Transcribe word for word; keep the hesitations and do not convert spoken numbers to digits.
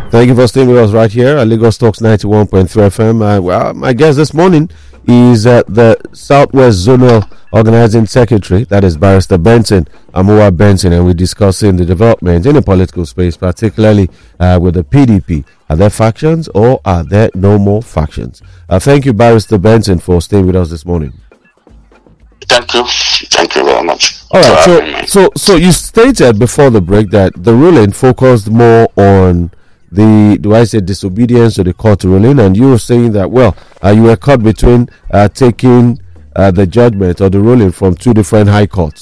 Thank you for staying with us right here at Lagos Talks ninety-one point three F M. Uh, well, my guest this morning is uh, the Southwest Zonal Organizing Secretary, that is Barrister Benson Amuwa Benson, and we're discussing the developments in the political space, particularly uh, with the P D P. Are there factions or are there no more factions? Uh, thank you, Barrister Benson, for staying with us this morning. Thank you. Thank you very much. All right, so, so, so you stated before the break that the ruling focused more on the, do I say, disobedience to the court ruling, and you were saying that, well, uh, you were caught between uh, taking uh, the judgment or the ruling from two different high courts.